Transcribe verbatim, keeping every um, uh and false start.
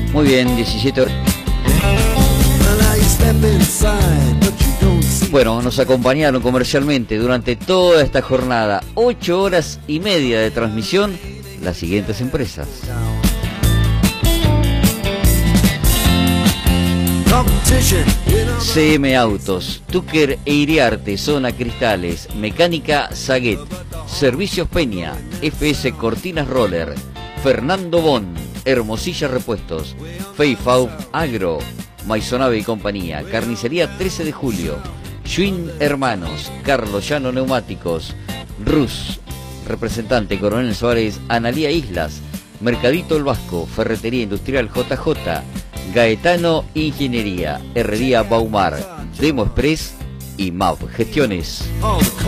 Muy bien, diecisiete horas. Bueno, nos acompañaron comercialmente durante toda esta jornada, ocho horas y media de transmisión, las siguientes empresas. C M Autos, Tucker e Iriarte, Zona Cristales, Mecánica Saguet, Servicios Peña, F S Cortinas Roller, Fernando Bon, Hermosilla Repuestos, Feifau Agro, Maisonave y Compañía, Carnicería trece de julio, Schwinn Hermanos, Carlos Llano Neumáticos, Rus, representante Coronel Suárez, Analía Islas, Mercadito El Vasco, Ferretería Industrial J J, Gaetano Ingeniería, Herrería Baumar, Demo Express y M A V Gestiones.